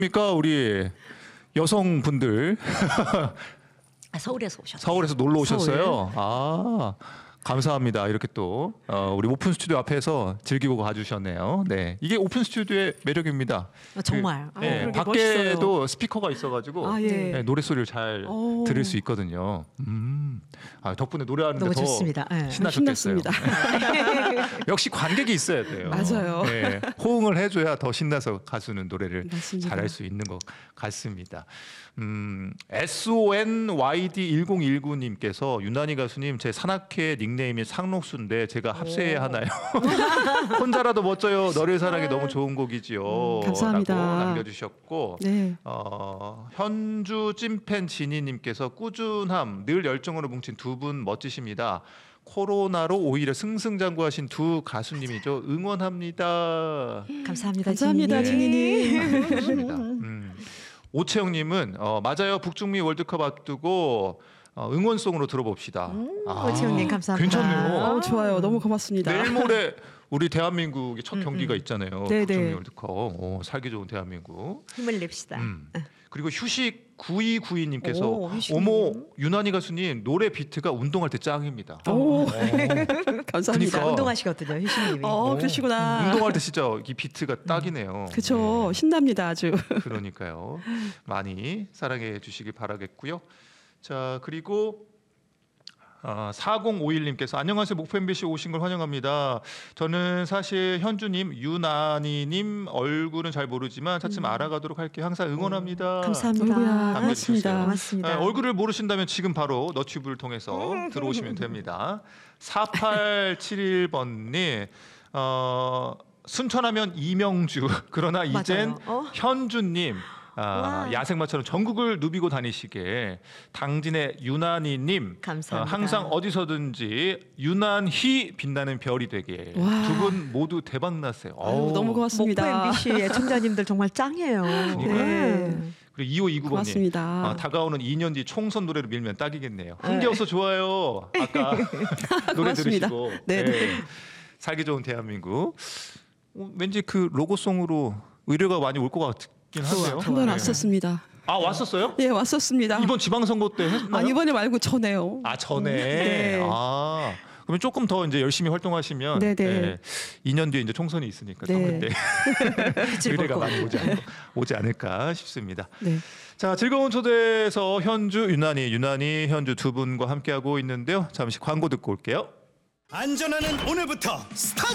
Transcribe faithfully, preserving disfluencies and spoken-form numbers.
그러니까 우리 여성분들 아, 서울에서 오셨어요. 서울에서 놀러 오셨어요. 서울. 아 감사합니다. 이렇게 또 어, 우리 오픈 스튜디오 앞에서 즐기고 가주셨네요. 네, 이게 오픈 스튜디오의 매력입니다. 아, 정말. 그, 아, 네, 그러게 밖에도 멋있어요. 스피커가 있어가지고 아, 예. 네, 노래 소리를 잘 오. 들을 수 있거든요. 음, 아, 덕분에 노래하는데 너무 더 좋습니다. 네. 신나셨겠어요. 신났습니다. 역시 관객이 있어야 돼요. 맞아요. 네, 호응을 해줘야 더 신나서 가수는 노래를 맞습니다. 잘할 수 있는 것 같습니다. 음, 에스오엔와이디 일공일구 님께서 유난히 가수님 제 산악회 닉네임이 상록수인데 제가 합세해야 하나요? 혼자라도 멋져요. 너를 사랑해 너무 좋은 곡이지요. 음, 감사합니다. 라고 남겨주셨고 네. 어, 현주 찐팬 지니님께서 꾸준함 늘 열정으로 뭉친 두 분 멋지십니다. 코로나로 오히려 승승장구하신 두 가수님이죠. 응원합니다. 감사합니다. 감사합니다, 지니님. 그렇습니다. 음. 오채영님은 어, 맞아요. 북중미 월드컵 앞두고 어, 응원송으로 들어봅시다. 음, 아, 오채영님 감사합니다. 괜찮네요. 어, 좋아요. 너무 고맙습니다. 내일 모레 우리 대한민국의 첫 음, 경기가 음. 있잖아요. 네네. 북중미 월드컵. 오, 살기 좋은 대한민국. 힘을 냅시다. 음. 그리고 휴식 구이구이 님께서 오, 휴식님. 어머 유난히 가수님 노래 비트가 운동할 때 짱입니다. 오. 어. 감사합니다. 그러니까. 운동하시거든요, 휴식님이. 어, 그러시구나. 운동할 때 진짜 이 비트가 딱이네요. 그쵸. 네. 신납니다, 아주. 그러니까요. 많이 사랑해 주시길 바라겠고요. 자, 그리고 아, 사공오일 님께서 안녕하세요. 목포 엠비씨 오신 걸 환영합니다. 저는 사실 현주님, 유난히님 얼굴은 잘 모르지만 차츰 알아가도록 할게요. 항상 응원합니다. 감사합니다. 어이구야, 남겨주셨어요. 고맙습니다. 고맙습니다. 아, 얼굴을 모르신다면 지금 바로 너튜브를 통해서 들어오시면 됩니다. 사팔칠일 번님 어, 순천하면 이명주 그러나 이젠 맞아요. 어? 현주님 아, 와. 야생마처럼 전국을 누비고 다니시게 당진의 유난히님 감사합니다. 항상 어디서든지 유난히 빛나는 별이 되게 와. 두 분 모두 대박 났어요. 아유, 너무 고맙습니다. 목포 엠비씨 애청자님들 정말 짱이에요. 그러니까요. 그리고 이오이구 번님 고맙습니다. 아, 다가오는 이 년 뒤 총선 노래로 밀면 딱이겠네요. 흥겨워서 좋아요. 아까 노래 고맙습니다. 들으시고 네, 네. 살기 좋은 대한민국. 어, 왠지 그 로고송으로 의뢰가 많이 올 것 같긴 한데요. 한 번 네. 왔었습니다. 아 왔었어요? 예, 왔었습니다. 이번 지방선거 때 했나요? 아, 이번에 말고 전에요. 아 전에. 네. 아 그러면 조금 더 이제 열심히 활동하시면 네, 네. 예, 이 년 뒤에 이제 총선이 있으니까 또 네. 그때 빛을 볼 의뢰가 것 많이 같아요. 오지, 않, 오지 않을까 싶습니다. 네. 자, 즐거운 초대에서 현주, 유난히, 유난히, 현주 두 분과 함께하고 있는데요. 잠시 광고 듣고 올게요. 안전하는 오늘부터 스타트!